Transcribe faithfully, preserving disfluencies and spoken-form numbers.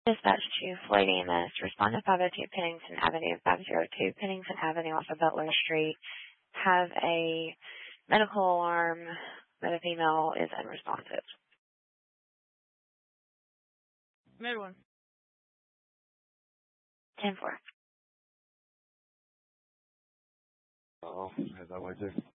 Dispatch to Floyd Amos. Respond to five oh two Pennington Avenue, five oh two Pennington Avenue off of Butler Street. Have a medical alarm that a female is unresponsive. Mid one. ten four. Oh, is that what I do?